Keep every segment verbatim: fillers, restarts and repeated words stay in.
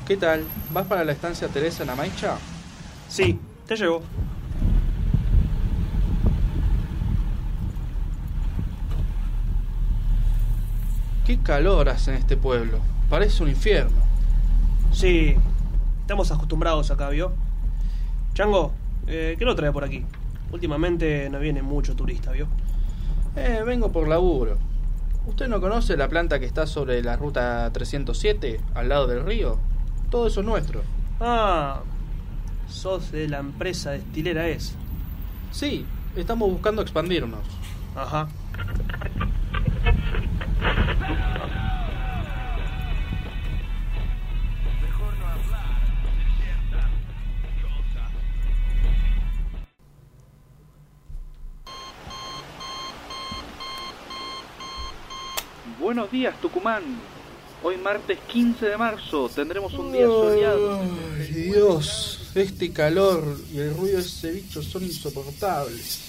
¿Qué tal? ¿Vas para la estancia Teresa en Amaicha? Sí, te llevo. Qué calor hace en este pueblo. Parece un infierno. Sí, estamos acostumbrados acá, ¿vio? Chango, eh, ¿qué lo trae por aquí? Últimamente no viene mucho turista, ¿vio? Eh, vengo por laburo. ¿Usted no conoce la planta que está sobre la ruta trescientos siete, al lado del río? Todo eso es nuestro. Ah, sos de la empresa destilera esa. Sí, estamos buscando expandirnos. Ajá. Buenos días, Tucumán. Hoy martes quince de marzo tendremos un día soleado. Ay, Dios, este calor y el ruido de ese bicho son insoportables.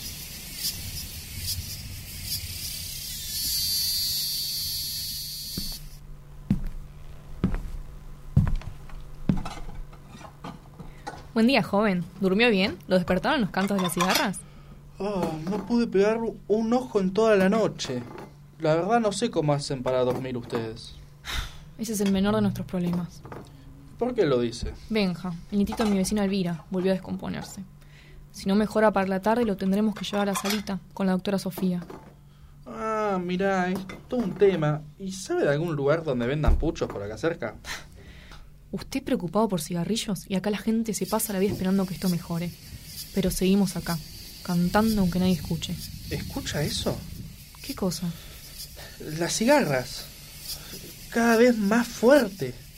Buen día, joven. ¿Durmió bien? ¿Lo despertaron los cantos de las cigarras? Oh, no pude pegar un ojo en toda la noche. La verdad no sé cómo hacen para dormir ustedes. Ese es el menor de nuestros problemas. ¿Por qué lo dice? Benja, el nietito de mi vecina Elvira, volvió a descomponerse. Si no mejora para la tarde, lo tendremos que llevar a la salita con la doctora Sofía. Ah, mirá, es todo un tema. ¿Y sabe de algún lugar donde vendan puchos por acá cerca? Usted preocupado por cigarrillos y acá la gente se pasa la vida esperando que esto mejore. Pero seguimos acá, cantando aunque nadie escuche. ¿Escucha eso? ¿Qué cosa? Las cigarras. Cada vez más fuerte.